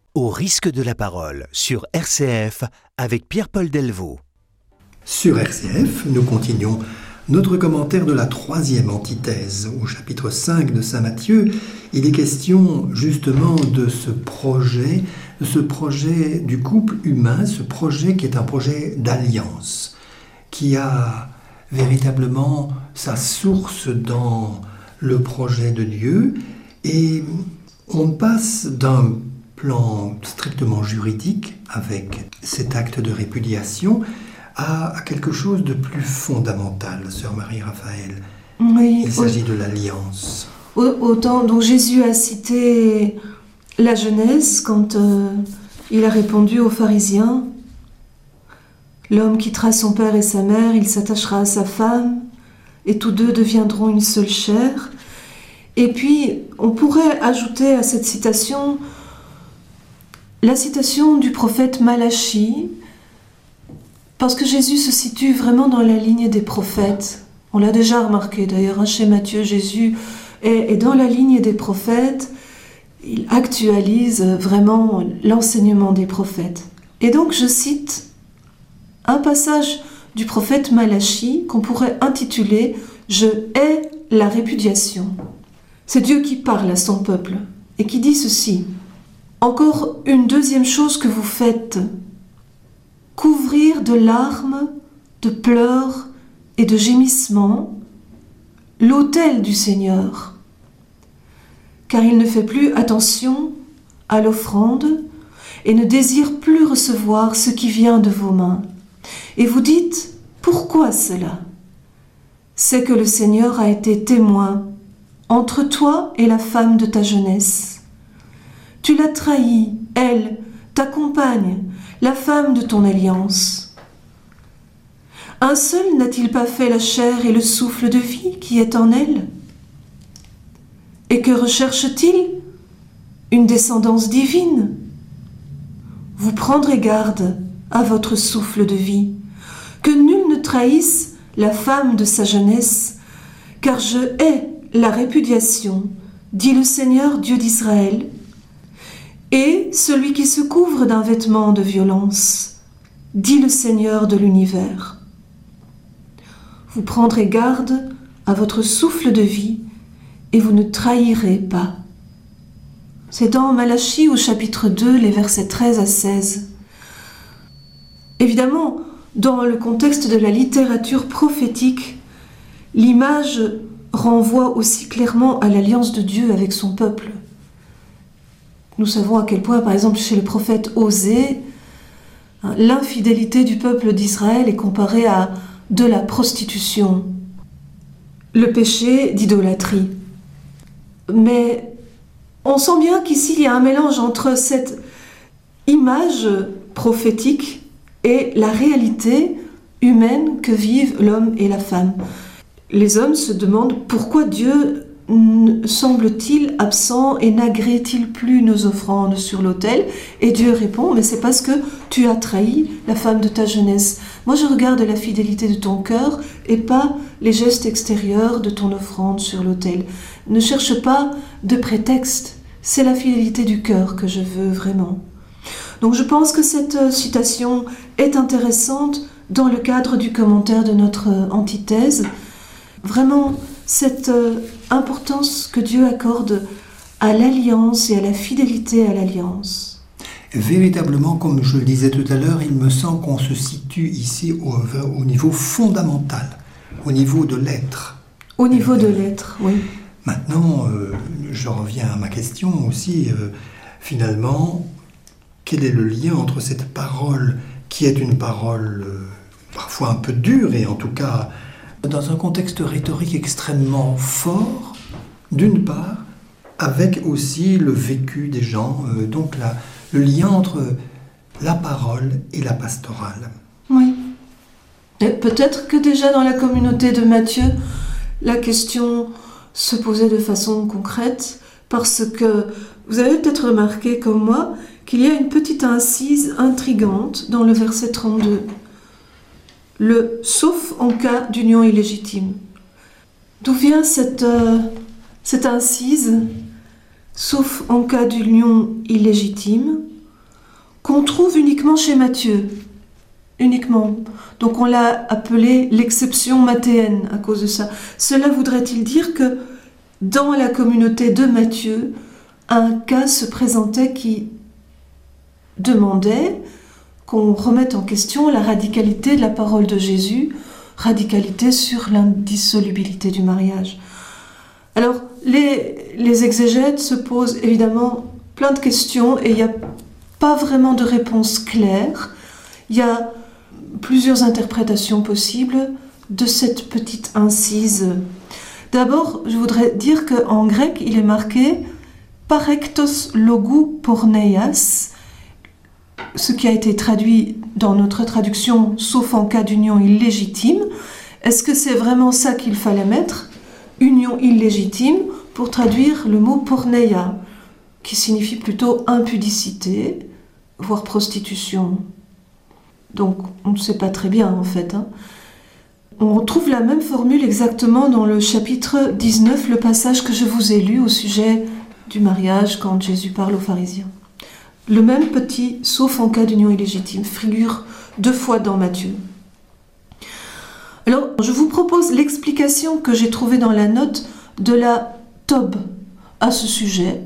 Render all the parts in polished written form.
Au risque de la parole, sur RCF, avec Pierre-Paul Delvaux. Sur RCF, nous continuons notre commentaire de la 3e antithèse. Au chapitre 5 de Saint Matthieu, il est question justement de ce projet du couple humain, ce projet qui est un projet d'alliance, qui a véritablement sa source dans le projet de Dieu. Et on passe d'un plan strictement juridique, avec cet acte de répudiation, à quelque chose de plus fondamental, sœur Marie-Raphaël. Oui, il s'agit de l'alliance. Autant dont Jésus a cité la Genèse quand il a répondu aux pharisiens « L'homme quittera son père et sa mère, il s'attachera à sa femme, et tous deux deviendront une seule chair. » Et puis, on pourrait ajouter à cette citation la citation du prophète Malachie, parce que Jésus se situe vraiment dans la ligne des prophètes. On l'a déjà remarqué d'ailleurs, chez Matthieu, Jésus est dans la ligne des prophètes. Il actualise vraiment l'enseignement des prophètes. Et donc je cite un passage du prophète Malachie qu'on pourrait intituler « Je hais la répudiation ». C'est Dieu qui parle à son peuple et qui dit ceci. « Encore une deuxième chose que vous faites, couvrir de larmes, de pleurs et de gémissements l'autel du Seigneur, car il ne fait plus attention à l'offrande et ne désire plus recevoir ce qui vient de vos mains. Et vous dites, pourquoi cela ? C'est que le Seigneur a été témoin entre toi et la femme de ta jeunesse. Tu l'as trahie, elle, ta compagne, la femme de ton alliance. Un seul n'a-t-il pas fait la chair et le souffle de vie qui est en elle ? Et que recherche-t-il ? Une descendance divine. Vous prendrez garde à votre souffle de vie, que nul ne trahisse la femme de sa jeunesse, car je hais la répudiation, dit le Seigneur Dieu d'Israël, et celui qui se couvre d'un vêtement de violence, dit le Seigneur de l'univers. Vous prendrez garde à votre souffle de vie et vous ne trahirez pas. C'est dans Malachie au chapitre 2, les versets 13 à 16. Évidemment, dans le contexte de la littérature prophétique, l'image renvoie aussi clairement à l'alliance de Dieu avec son peuple. Nous savons à quel point, par exemple, chez le prophète Osée, l'infidélité du peuple d'Israël est comparée à de la prostitution, le péché d'idolâtrie. Mais on sent bien qu'ici, il y a un mélange entre cette image prophétique et la réalité humaine que vivent l'homme et la femme. Les hommes se demandent pourquoi Dieu semble-t-il absent et n'agrée-t-il plus nos offrandes sur l'autel ? Et Dieu répond, mais c'est parce que tu as trahi la femme de ta jeunesse. Moi je regarde la fidélité de ton cœur et pas les gestes extérieurs de ton offrande sur l'autel. Ne cherche pas de prétexte, c'est la fidélité du cœur que je veux vraiment. Donc je pense que cette citation est intéressante dans le cadre du commentaire de notre antithèse. Vraiment, cette importance que Dieu accorde à l'alliance et à la fidélité à l'alliance. Véritablement, comme je le disais tout à l'heure, il me semble qu'on se situe ici au niveau fondamental, au niveau de l'être. Au niveau de l'être, oui. Maintenant, je reviens à ma question aussi. Finalement, quel est le lien entre cette parole, qui est une parole parfois un peu dure, et en tout cas dans un contexte rhétorique extrêmement fort, d'une part, avec aussi le vécu des gens, donc le lien entre la parole et la pastorale. Oui. Et peut-être que déjà dans la communauté de Matthieu, la question se posait de façon concrète, parce que vous avez peut-être remarqué, comme moi, qu'il y a une petite incise intrigante dans le verset 32. Le « sauf en cas d'union illégitime ». D'où vient cette incise « sauf en cas d'union illégitime » qu'on trouve uniquement chez Matthieu. Uniquement. Donc on l'a appelé l'exception mathéenne à cause de ça. Cela voudrait-il dire que dans la communauté de Matthieu, un cas se présentait qui demandait qu'on remette en question la radicalité de la parole de Jésus, radicalité sur l'indissolubilité du mariage. Alors, les exégètes se posent évidemment plein de questions et il n'y a pas vraiment de réponse claire. Il y a plusieurs interprétations possibles de cette petite incise. D'abord, je voudrais dire qu'en grec, il est marqué « parektos logou porneias », ce qui a été traduit dans notre traduction « sauf en cas d'union illégitime ». Est-ce que c'est vraiment ça qu'il fallait mettre ? Union illégitime pour traduire le mot porneia, qui signifie plutôt impudicité, voire prostitution. Donc, on ne sait pas très bien en fait. On retrouve la même formule exactement dans le chapitre 19, le passage que je vous ai lu au sujet du mariage quand Jésus parle aux pharisiens. Le même petit « sauf en cas d'union illégitime » figure 2 fois dans Matthieu. Alors, je vous propose l'explication que j'ai trouvée dans la note de la Tob à ce sujet.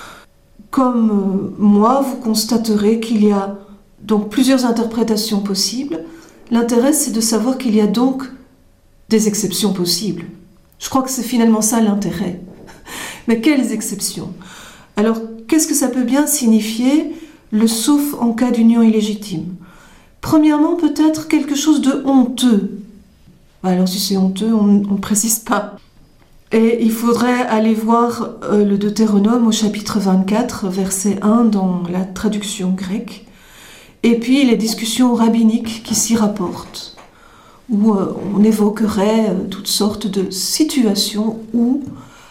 Comme moi, vous constaterez qu'il y a donc plusieurs interprétations possibles. L'intérêt, c'est de savoir qu'il y a donc des exceptions possibles. Je crois que c'est finalement ça l'intérêt. Mais quelles exceptions ? Alors, qu'est-ce que ça peut bien signifier, le sauf en cas d'union illégitime ? Premièrement, peut-être quelque chose de honteux. Alors, si c'est honteux, on ne précise pas. Et il faudrait aller voir le Deutéronome au chapitre 24, verset 1, dans la traduction grecque. Et puis les discussions rabbiniques qui s'y rapportent, où on évoquerait toutes sortes de situations où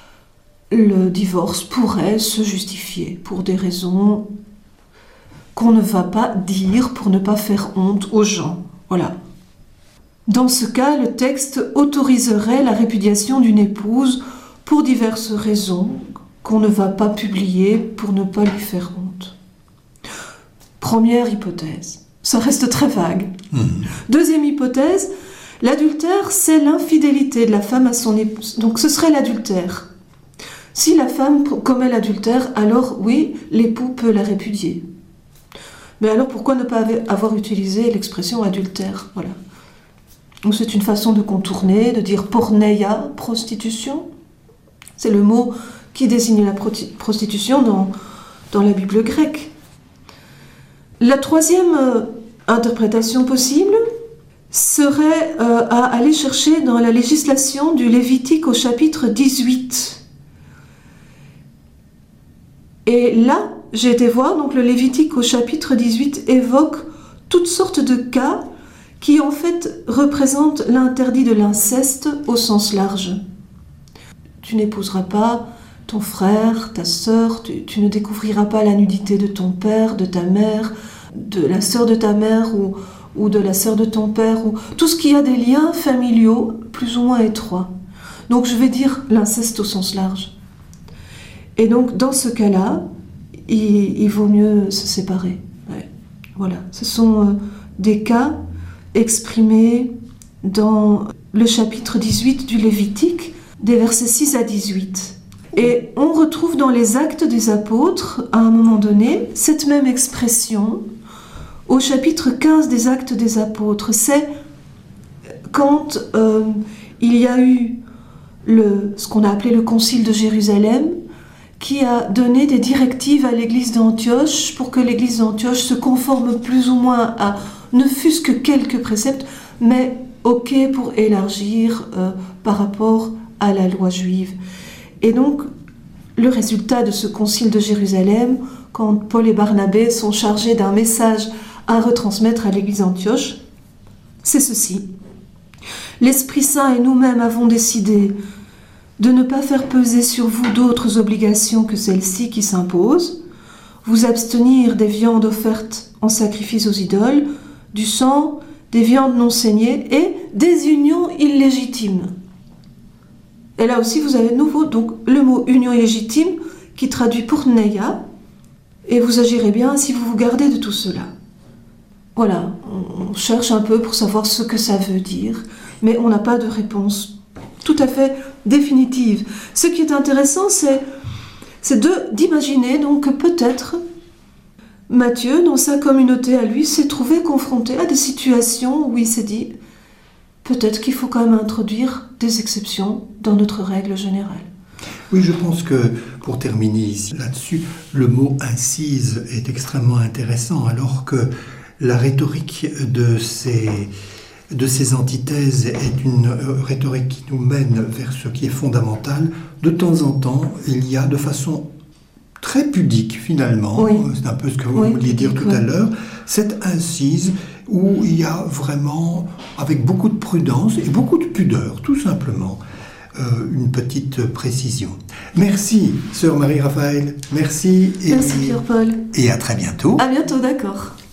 le divorce pourrait se justifier pour des raisons qu'on ne va pas dire pour ne pas faire honte aux gens. Voilà. Dans ce cas, le texte autoriserait la répudiation d'une épouse pour diverses raisons qu'on ne va pas publier pour ne pas lui faire honte. Première hypothèse, ça reste très vague. Deuxième hypothèse, l'adultère, c'est l'infidélité de la femme à son épouse. Donc ce serait l'adultère. Si la femme commet l'adultère, alors oui, l'époux peut la répudier. Mais alors pourquoi ne pas avoir utilisé l'expression adultère ? Voilà. Donc c'est une façon de contourner, de dire porneia, prostitution. C'est le mot qui désigne la prostitution dans la Bible grecque. La troisième interprétation possible serait à aller chercher dans la législation du Lévitique au chapitre 18. Et là, j'ai été voir, donc le Lévitique au chapitre 18 évoque toutes sortes de cas qui en fait représentent l'interdit de l'inceste au sens large. Tu n'épouseras pas ton frère, ta sœur, tu ne découvriras pas la nudité de ton père, de ta mère, de la sœur de ta mère ou de la sœur de ton père, ou tout ce qui a des liens familiaux plus ou moins étroits. Donc je vais dire l'inceste au sens large. Et donc dans ce cas-là, il vaut mieux se séparer. Ouais. Voilà, ce sont des cas exprimés dans le chapitre 18 du Lévitique, des versets 6 à 18. Et on retrouve dans les Actes des Apôtres, à un moment donné, cette même expression au chapitre 15 des Actes des Apôtres. C'est quand il y a eu ce qu'on a appelé le Concile de Jérusalem, qui a donné des directives à l'église d'Antioche pour que l'église d'Antioche se conforme plus ou moins à ne fût-ce que quelques préceptes, mais ok pour élargir par rapport à la loi juive. Et donc, le résultat de ce concile de Jérusalem, quand Paul et Barnabé sont chargés d'un message à retransmettre à l'église d'Antioche, c'est ceci. L'Esprit Saint et nous-mêmes avons décidé de ne pas faire peser sur vous d'autres obligations que celles-ci qui s'imposent, vous abstenir des viandes offertes en sacrifice aux idoles, du sang, des viandes non saignées et des unions illégitimes. Et là aussi, vous avez de nouveau donc, le mot union illégitime qui traduit porneia. et vous agirez bien si vous vous gardez de tout cela. Voilà, on cherche un peu pour savoir ce que ça veut dire, mais on n'a pas de réponse tout à fait définitive. Ce qui est intéressant, c'est d'imaginer donc que peut-être Matthieu, dans sa communauté à lui, s'est trouvé confronté à des situations où il s'est dit peut-être qu'il faut quand même introduire des exceptions dans notre règle générale. Oui, je pense que, pour terminer ici là-dessus, le mot « incise » est extrêmement intéressant, alors que la rhétorique de ces antithèses est une rhétorique qui nous mène vers ce qui est fondamental. De temps en temps, il y a de façon très pudique finalement, oui. C'est un peu ce que vous vouliez dire tout à l'heure, cette incise où il y a vraiment, avec beaucoup de prudence et beaucoup de pudeur, tout simplement, une petite précision. Merci, sœur Marie-Raphaël. Merci. Merci, Pierre-Paul. Et à très bientôt. À bientôt, d'accord.